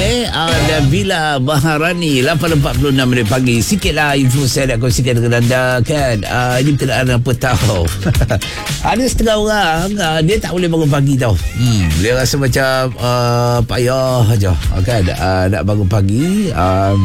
Dan Villa Maharani 8.46 minit pagi. Sikitlah info saya nak kongsikan dengan anda kan. Ini berkenaan apa tahu. Ada setengah orang dia tak boleh bangun pagi tau. Dia rasa macam payah aja kan. Nak bangun pagi.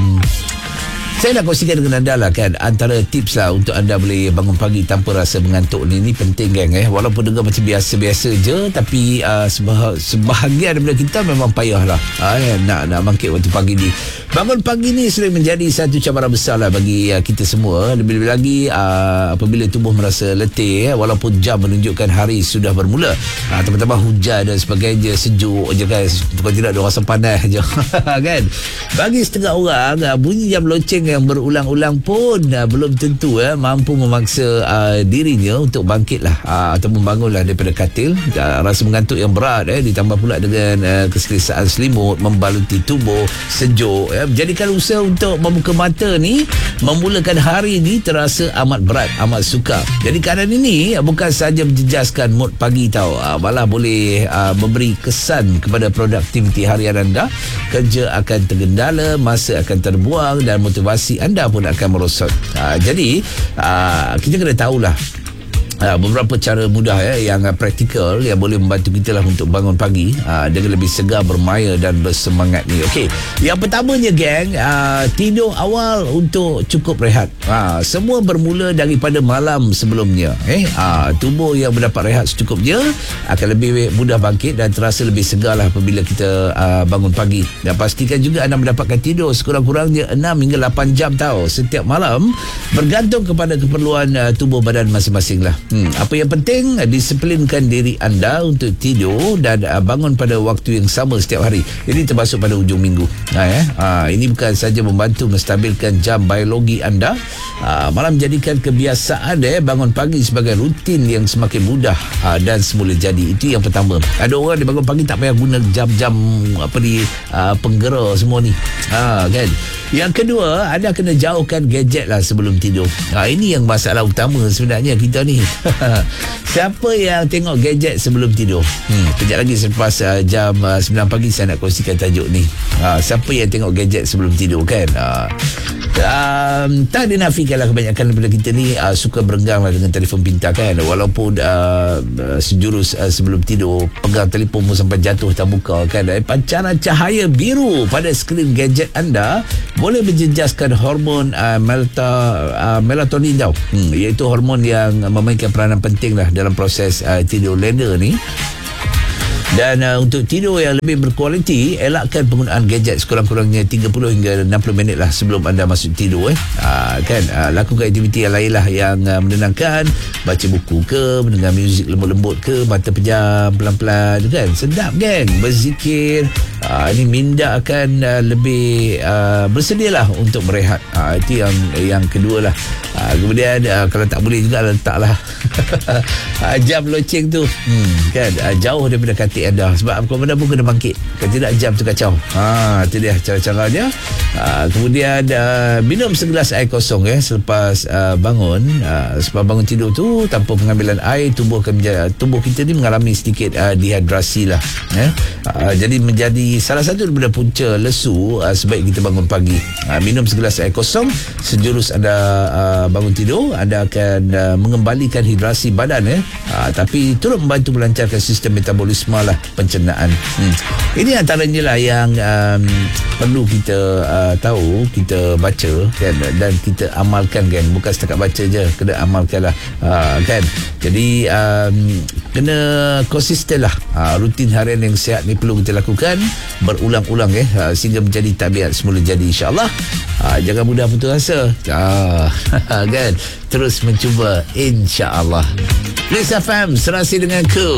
Saya nak kongsikan dengan anda lah kan, antara tips lah untuk anda boleh bangun pagi tanpa rasa mengantuk ni penting geng. Walaupun dengar macam biasa-biasa je, tapi sebahagian daripada kita memang payah lah nak bangkit waktu pagi ni. Bangun pagi ni sering menjadi satu cabaran besar lah bagi kita semua. Lebih-lebih lagi apabila tubuh merasa letih, walaupun jam menunjukkan hari sudah bermula. Teman-teman hujan dan sebagainya, sejuk je kan. Kalau tidak dia rasa panas je kan. Bagi setengah orang bunyi jam loceng yang berulang-ulang pun belum tentu mampu memaksa dirinya untuk bangkit lah atau membangun lah daripada katil. Rasa mengantuk yang berat ditambah pula dengan keselesaan selimut membaluti tubuh sejuk, menjadikan usaha untuk membuka mata ni, memulakan hari ni terasa amat berat, amat sukar. Jadi keadaan ini bukan sahaja menjejaskan mood pagi tau, malah boleh memberi kesan kepada produktiviti harian anda. Kerja akan tergendala, masa akan terbuang dan motivasi anda pun akan merosot. Jadi kita kena tahulah beberapa cara mudah yang praktikal yang boleh membantu kita lah untuk bangun pagi dengan lebih segar, bermaya dan bersemangat ni. Okey, yang pertamanya geng, tidur awal untuk cukup rehat. Semua bermula daripada malam sebelumnya. Tubuh yang mendapat rehat secukupnya akan lebih mudah bangkit dan terasa lebih segar lah apabila kita bangun pagi. Dan pastikan juga anda mendapatkan tidur sekurang-kurangnya 6 hingga 8 jam tau setiap malam, bergantung kepada keperluan tubuh badan masing-masing lah. Apa yang penting, disiplinkan diri anda untuk tidur dan bangun pada waktu yang sama setiap hari. Ini termasuk pada hujung minggu. Ini bukan saja membantu menstabilkan jam biologi anda, malah menjadikan kebiasaan bangun pagi sebagai rutin yang semakin mudah dan semula jadi. Itu yang pertama. Ada orang dia bangun pagi tak payah guna jam-jam penggera semua ni kan. Yang kedua, anda kena jauhkan gadget lah sebelum tidur. Ini yang masalah utama sebenarnya kita ni. Siapa yang tengok gadget sebelum tidur? Kejap lagi selepas jam 9 pagi saya nak kongsikan tajuk ni. Siapa yang tengok gadget sebelum tidur kan? Tak dinafikanlah kebanyakan daripada kita ni suka berenggang lah dengan telefon pintar kan. Walaupun sejurus sebelum tidur, pegang telefon pun sampai jatuh tak buka kan. Pancaran cahaya biru pada skrin gadget anda boleh menjejaskan hormon melatonin tau, iaitu hormon yang memainkan peranan penting lah dalam proses tidur lena ni. Dan untuk tidur yang lebih berkualiti, elakkan penggunaan gadget sekurang-kurangnya 30 hingga 60 minit lah sebelum anda masuk tidur lakukan aktiviti yang lain lah yang menenangkan, baca buku ke, mendengar muzik lembut-lembut ke, mata pejam pelan-pelan kan, sedap geng, berzikir. Ini minda akan lebih bersedialah untuk merehat. Itu yang kedua lah. Kemudian kalau tak boleh juga letaklah jam loceng tu kan jauh daripada katil anda, sebab apa benda pun kena bangkit, kalau tidak jam tu kacau. Itu dia cara-caranya. Kemudian minum segelas air kosong selepas bangun. Sebab bangun tidur tu tanpa pengambilan air, tubuh kita ni mengalami sedikit dehidrasi lah. Jadi menjadi salah satu daripada punca lesu sebaik kita bangun pagi. Minum segelas air kosong sejurus anda bangun tidur, anda akan mengembalikan hidrasi badan tapi turut membantu melancarkan sistem metabolisme lah, pencernaan. Ini antaranya lah yang perlu kita tahu, kita baca kan, dan kita amalkan kan. Bukan setakat baca je, kena amalkan lah kan. Jadi kena konsisten lah. Rutin harian yang sihat ni perlu kita lakukan berulang-ulang sehingga menjadi tabiat semula jadi, insyaAllah. Jangan mudah putus asa kan, terus mencuba, insyaAllah. Lisa FM serasi dengan Cool.